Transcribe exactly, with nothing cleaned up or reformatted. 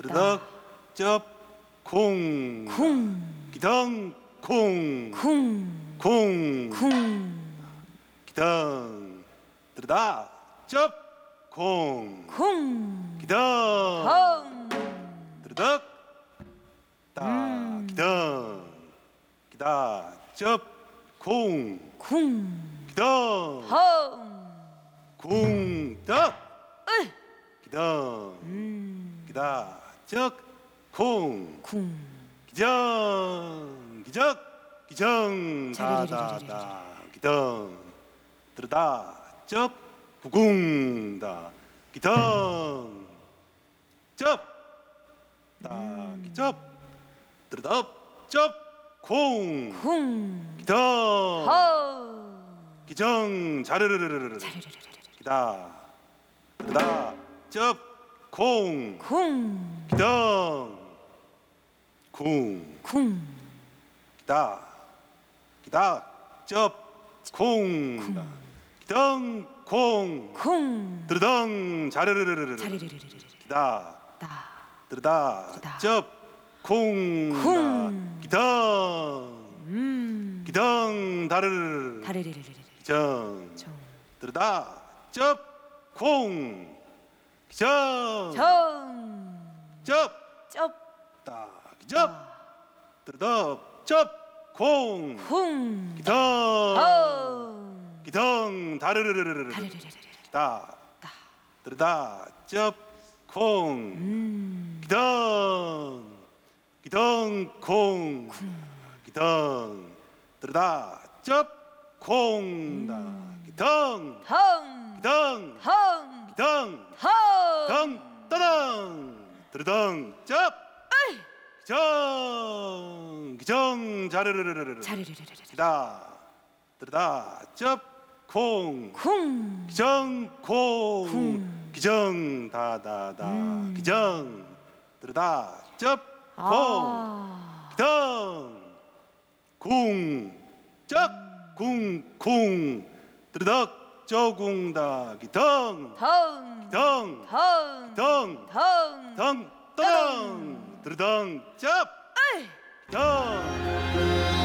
드덕 쩝 콩 쿵, 기덩 콩 쿵, 콩 쿵, 기덩 드르다 쩝 콩 쿵, 기덩 헝, 드르덕 따 기덩 기다 쩝 콩 쿵, 기덩 헝, 쿵떡 으이, 기덩 음, 기다 쩍콩 쿵, 기정 기적 기정 다다다 기덩 들다 쩝 구궁다 기덩 쩝다 기쩝 들다 쩝콩 쿵, 기덩 헝, 기정 자르르르르르 자르르르르르, 기다 들다 쩝콩 쿵, 기덩 쿵 쿵, 기다 기다 쩝콩 기덩 콩 쿵, 드르덩 자르르르르르 자르르르르르, 기다 따, 드르다 기다. 쩝콩 쿵. 기덩 음, 기덩 다르르르 다르르르르르, 기정 정, 드르다 쩝콩 기정 정, 쩝 쩝, 따 기접 드르다 쩝콩 쿵, 기덩 헝, 기덩 다르르르르르 다르르르르르, 기다 따, 드르다 쩝콩 음, 기덩 기덩 콩 기덩 드르다 쩝콩 다 기덩 헝, 기덩 헝, 기덩 헝, 덩 따당 드르덩 쩝 으이, 기정 기정 자르르르르르 자르르르르르, 기다 드르다 쩝콩 쿵, 기정 콩 쿵. 기정 다다다 음. 기정 드르다 쩝콩 아, 기덩 쿵짝쿵쿵 드르덕 저궁다 기덩 덩, 기덩 덩, 기덩 덩, 덩 떠덩 드르덩 짭 으이, 기덩